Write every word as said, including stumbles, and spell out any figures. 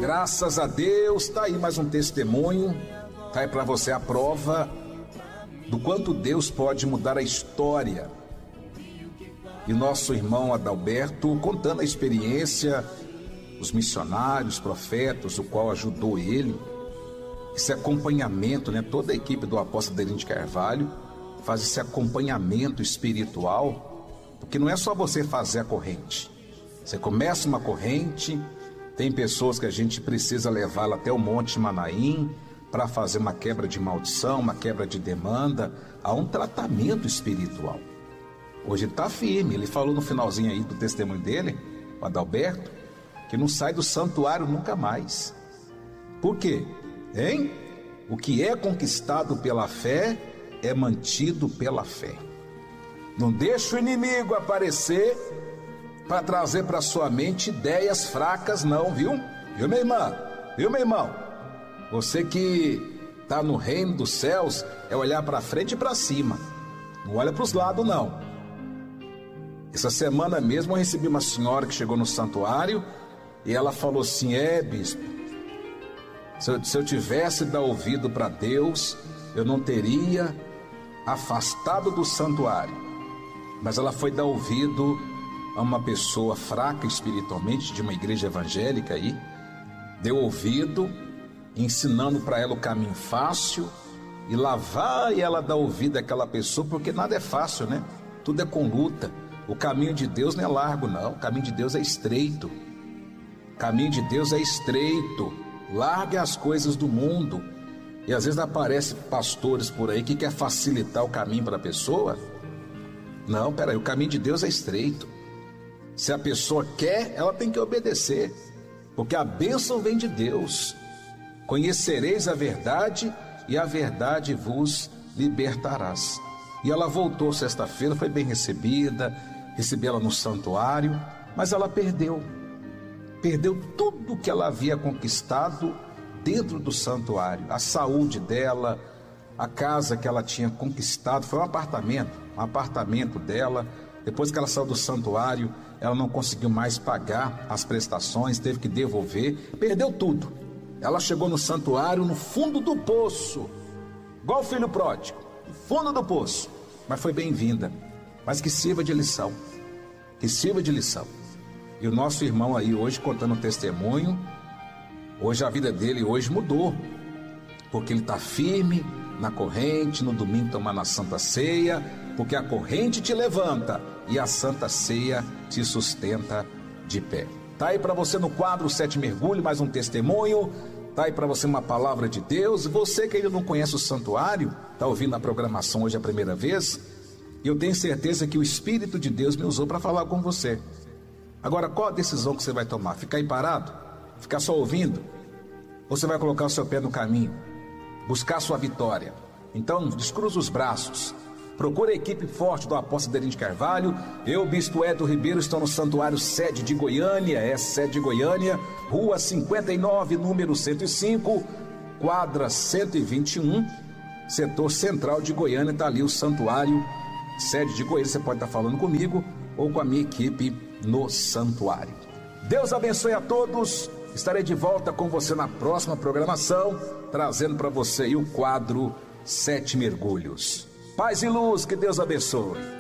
Graças a Deus, tá aí mais um testemunho, tá aí para você a prova do quanto Deus pode mudar a história. E nosso irmão Adalberto contando a experiência, os missionários, profetas, o qual ajudou ele, esse acompanhamento, né? Toda a equipe do apóstolo Adelino de Carvalho faz esse acompanhamento espiritual, porque não é só você fazer a corrente. Você começa uma corrente, tem pessoas que a gente precisa levá-la até o Monte Manaim para fazer uma quebra de maldição, uma quebra de demanda. Há um tratamento espiritual. Hoje ele está firme, ele falou no finalzinho aí do testemunho dele, o Adalberto, que não sai do santuário nunca mais. Por quê? Hein? O que é conquistado pela fé é mantido pela fé. Não deixa o inimigo aparecer para trazer para sua mente ideias fracas não, viu? Viu, minha irmã? Viu, meu irmão? Você que está no reino dos céus é olhar para frente e para cima. Não olha para os lados, não. Essa semana mesmo eu recebi uma senhora que chegou no santuário e ela falou assim: é, bispo, se eu, se eu tivesse dado ouvido para Deus, eu não teria afastado do santuário. Mas ela foi dar ouvido a uma pessoa fraca espiritualmente, de uma igreja evangélica aí, deu ouvido, ensinando para ela o caminho fácil, e lá vai ela dar ouvido àquela pessoa, porque nada é fácil, né? Tudo é com luta. O caminho de Deus não é largo, não. O caminho de Deus é estreito. O caminho de Deus é estreito. Largue as coisas do mundo. E às vezes aparecem pastores por aí que quer facilitar o caminho para a pessoa. Não, peraí, o caminho de Deus é estreito. Se a pessoa quer, ela tem que obedecer, porque a bênção vem de Deus. Conhecereis a verdade e a verdade vos libertarás. E ela voltou sexta-feira, foi bem recebida, recebi ela no santuário, mas ela perdeu. Perdeu tudo que ela havia conquistado dentro do santuário. A saúde dela, a casa que ela tinha conquistado, foi um apartamento, um apartamento dela. Depois que ela saiu do santuário, ela não conseguiu mais pagar as prestações, teve que devolver, perdeu tudo. Ela chegou no santuário no fundo do poço, igual o filho pródigo, no fundo do poço, mas foi bem-vinda. Mas que sirva de lição, que sirva de lição. E o nosso irmão aí hoje contando um testemunho, hoje a vida dele hoje mudou, porque ele está firme na corrente, no domingo tomando a Santa Ceia, porque a corrente te levanta e a Santa Ceia te sustenta de pé. Tá aí para você no quadro Sete Mergulhos, mais um testemunho. Tá aí para você uma palavra de Deus. E você que ainda não conhece o santuário, tá ouvindo a programação hoje a primeira vez, e eu tenho certeza que o Espírito de Deus me usou para falar com você. Agora, qual a decisão que você vai tomar? Ficar aí parado? Ficar só ouvindo? Ou você vai colocar o seu pé no caminho? Buscar a sua vitória? Então, descruza os braços. Procure a equipe forte do apóstolo Adelino de Carvalho. Eu, bispo Edo Ribeiro, estou no santuário sede de Goiânia, é sede de Goiânia, rua cinquenta e nove, número cento e cinco, quadra cento e vinte e um, setor central de Goiânia, está ali o santuário sede de Goiânia. Você pode estar falando comigo ou com a minha equipe no santuário. Deus abençoe a todos. Estarei de volta com você na próxima programação, trazendo para você aí o quadro Sete Mergulhos. Paz e luz, que Deus abençoe.